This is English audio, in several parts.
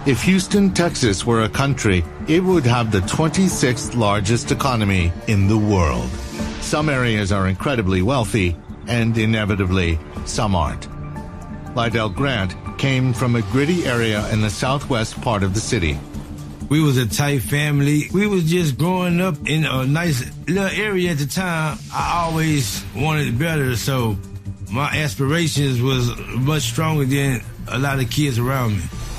If Houston, Texas were a country, it would have the 26th largest economy in the world. Some areas are incredibly wealthy, and inevitably, some aren't. Lydell Grant came from a gritty area in the southwest part of the city. We was a tight family. We was just growing up in a nice little area at the time. I always wanted better, so my aspirations was much stronger than a lot of kids around me.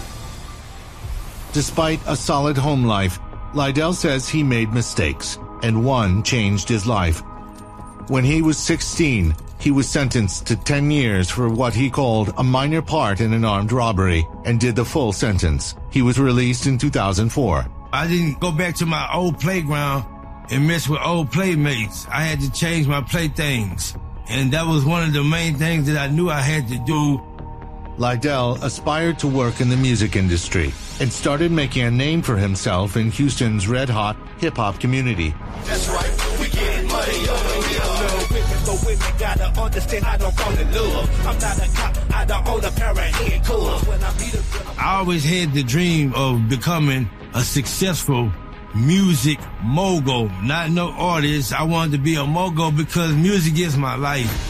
Despite a solid home life, Lydell says he made mistakes, and one changed his life. When he was 16, he was sentenced to 10 years for what he called a minor part in an armed robbery and did the full sentence. He was released in 2004. I didn't go back to my old playground and mess with old playmates. I had to change my playthings, and that was one of the main things that I knew I had to do. Lydell aspired to work in the music industry and started making a name for himself in Houston's red-hot hip-hop community. That's right, we get money over here. So women gotta understand I don't fall in love. I'm not a cop, I don't own a pair of handcuffs. When I meet a girl, I always had the dream of becoming a successful music mogul, not no artist. I wanted to be a mogul because music is my life.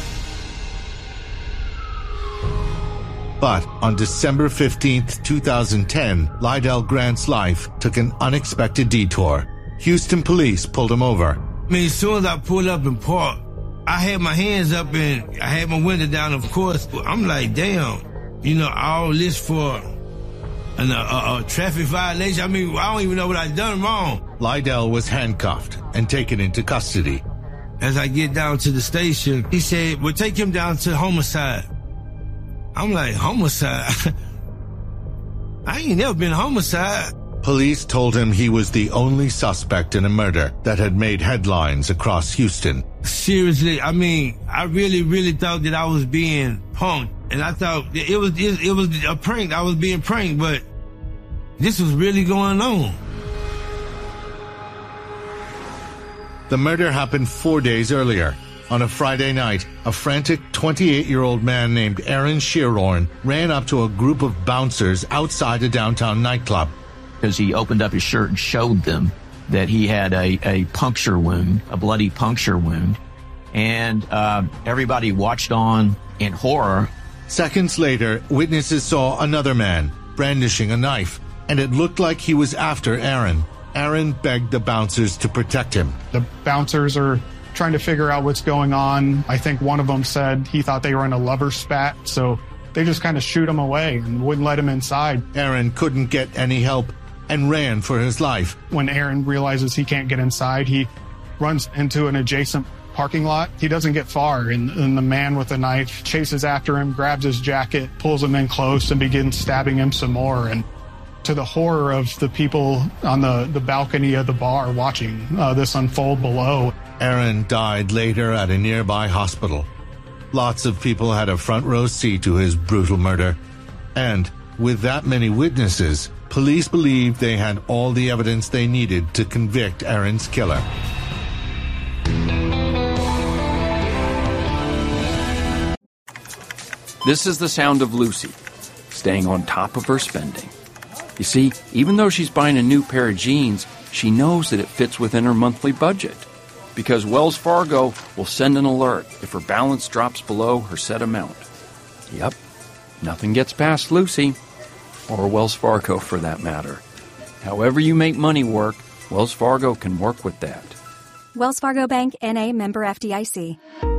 But on December 15th, 2010, Lydell Grant's life took an unexpected detour. Houston police pulled him over. I mean, as soon as I pulled up and parked, I had my hands up and I had my window down, of course. I'm like, damn, all this for a traffic violation. I mean, I don't even know what I done wrong. Lydell was handcuffed and taken into custody. As I get down to the station, he said, well, take him down to homicide. I'm like, homicide? I ain't never been homicide. Police told him he was the only suspect in a murder that had made headlines across Houston. Seriously, I mean, I really thought that I was being punked. And I thought it was a prank. I was being pranked, but this was really going on. The murder happened 4 days earlier. On a Friday night, a frantic 28-year-old man named Aaron Shearhorn ran up to a group of bouncers outside a downtown nightclub. Because he opened up his shirt and showed them that he had a puncture wound, a bloody puncture wound. And everybody watched on in horror. Seconds later, witnesses saw another man brandishing a knife, and it looked like he was after Aaron. Aaron begged the bouncers to protect him. The bouncers are trying to figure out what's going on. I think one of them said he thought they were in a lover spat, so they just kind of shoot him away and wouldn't let him inside. Aaron couldn't get any help and ran for his life. When Aaron realizes he can't get inside, he runs into an adjacent parking lot. He doesn't get far, and the man with the knife chases after him, grabs his jacket, pulls him in close, and begins stabbing him some more. And to the horror of the people on the balcony of the bar watching this unfold below. Aaron died later at a nearby hospital. Lots of people had a front row seat to his brutal murder. And with that many witnesses, police believed they had all the evidence they needed to convict Aaron's killer. This is the sound of Lucy, staying on top of her spending. You see, even though she's buying a new pair of jeans, she knows that it fits within her monthly budget. Because Wells Fargo will send an alert if her balance drops below her set amount. Yep, nothing gets past Lucy, or Wells Fargo for that matter. However you make money work, Wells Fargo can work with that. Wells Fargo Bank, N.A., member FDIC.